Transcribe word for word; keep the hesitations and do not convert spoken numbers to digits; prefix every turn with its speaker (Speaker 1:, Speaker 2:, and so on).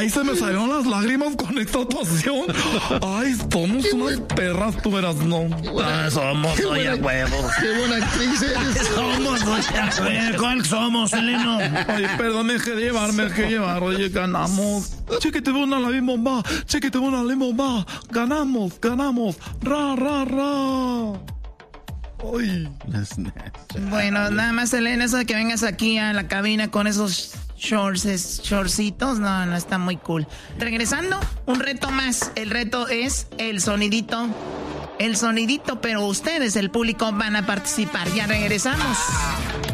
Speaker 1: Ay, se me salieron las lágrimas con esta actuación. Ay, somos unas perras, tú verás, no.
Speaker 2: Ah, somos, oye, huevos.
Speaker 3: Qué buena actriz eres.
Speaker 2: Somos, oye, ¿cuál somos, Seleno?
Speaker 1: Ay, perdón, me dejé llevar, me dejé llevar. Oye, ganamos. Chequete una la bomba. Chequete una la bomba. Ganamos, ganamos. Ra, ra, ra. Ay.
Speaker 4: Bueno, nada más, Selena, eso de que vengas aquí a la cabina con esos shorts, shortcitos, no, no está muy cool. Regresando, un reto más. El reto es el sonidito. El sonidito, pero ustedes, el público, van a participar. Ya regresamos.